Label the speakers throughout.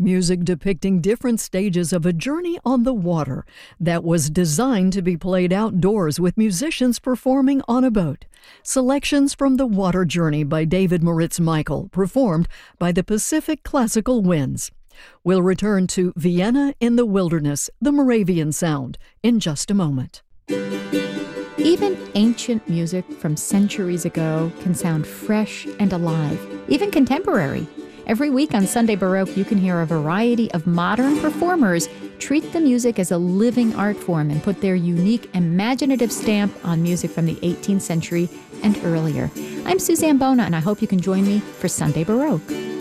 Speaker 1: music depicting different stages of a journey on the water that was designed to be played outdoors with musicians performing on a boat. Selections from The Water Journey by David Moritz Michael, performed by the Pacific Classical Winds. We'll return to Vienna in the Wilderness, the Moravian Sound, in just a moment.
Speaker 2: Even ancient music from centuries ago can sound fresh and alive, even contemporary. Every week on Sunday Baroque, you can hear a variety of modern performers treat the music as a living art form and put their unique, imaginative stamp on music from the 18th century and earlier. I'm Suzanne Bona, and I hope you can join me for Sunday Baroque.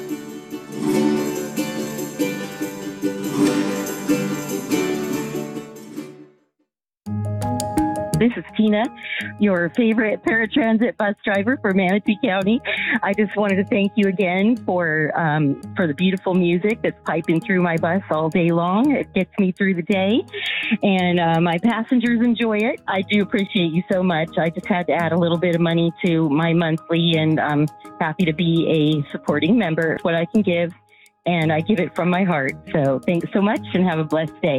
Speaker 3: This is Tina, your favorite paratransit bus driver for Manatee County. I just wanted to thank you again for the beautiful music that's piping through my bus all day long. It gets me through the day, and my passengers enjoy it. I do appreciate you so much. I just had to add a little bit of money to my monthly, and I'm happy to be a supporting member. It's what I can give, and I give it from my heart. So thanks so much, and have a blessed day.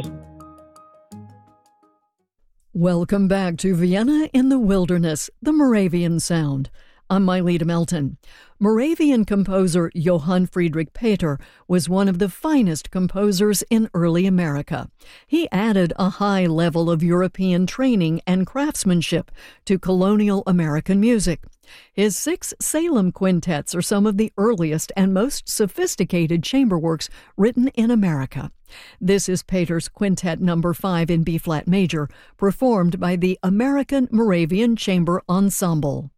Speaker 1: Welcome back to Vienna in the Wilderness, the Moravian Sound. I'm Myleta Melton. Moravian composer Johann Friedrich Peter was one of the finest composers in early America. He added a high level of European training and craftsmanship to colonial American music. His 6 Salem quintets are some of the earliest and most sophisticated chamber works written in America. This is Peter's Quintet No. 5 in B-flat major, performed by the American Moravian Chamber Ensemble.